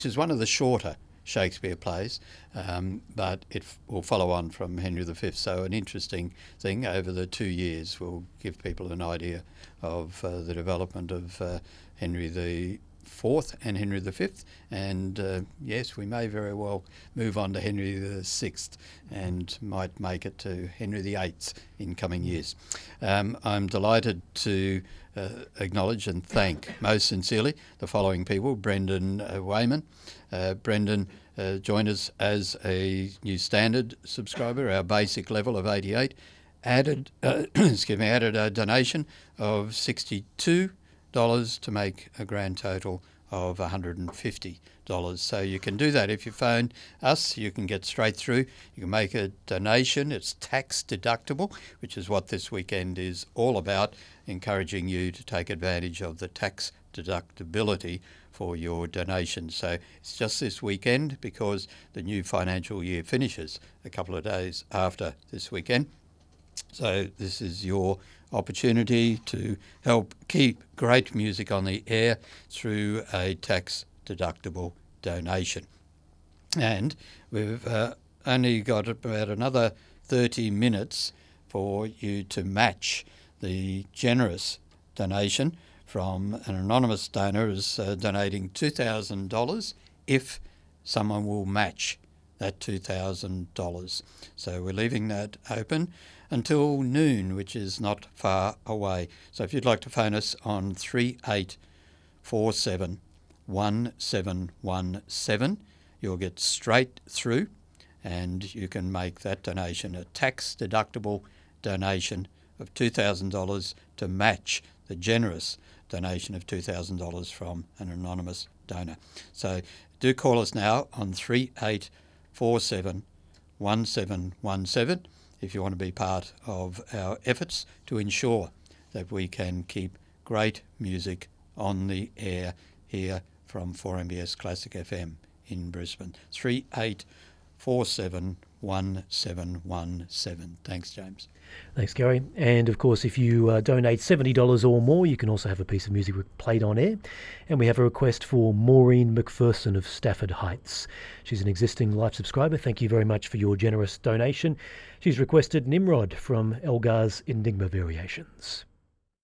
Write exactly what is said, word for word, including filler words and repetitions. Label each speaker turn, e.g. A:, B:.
A: is one of the shorter Shakespeare plays, um, but it f- will follow on from Henry the Fifth. So an interesting thing over the two years will give people an idea of uh, the development of uh, Henry the Fourth and Henry the Fifth, and uh, yes, we may very well move on to Henry the Sixth and might make it to Henry the Eighth in coming years. Um, I'm delighted to uh, acknowledge and thank most sincerely the following people. Brendan uh, Wayman. Uh, Brendan uh, joined us as a new standard subscriber, our basic level of eighty-eight. Added, uh, excuse me, added a donation of sixty-two dollars to make a grand total of one hundred fifty dollars. So you can do that if you phone us. You can get straight through. You can make a donation. It's tax deductible, which is what this weekend is all about, encouraging you to take advantage of the tax deductibility for your donations. So it's just this weekend because the new financial year finishes a couple of days after this weekend. So this is your opportunity to help keep great music on the air through a tax-deductible donation. And we've uh, only got about another thirty minutes for you to match the generous donation from an anonymous donor who's uh, donating two thousand dollars if someone will match that two thousand dollars. So we're leaving that open until noon, which is not far away. So if you'd like to phone us on three eight four seven, one seven one seven, you'll get straight through and you can make that donation, a tax-deductible donation of two thousand dollars to match the generous donation of two thousand dollars from an anonymous donor. So do call us now on three eight four seven, one seven one seven if you want to be part of our efforts to ensure that we can keep great music on the air here from four M B S Classic F M in Brisbane. three eight four seven, one seven one seven. Thanks, James.
B: Thanks, Gary. And of course, if you uh, donate seventy dollars or more, you can also have a piece of music played on air. And we have a request for Maureen McPherson of Stafford Heights. She's an existing Life subscriber. Thank you very much for your generous donation. She's requested Nimrod from Elgar's Enigma Variations.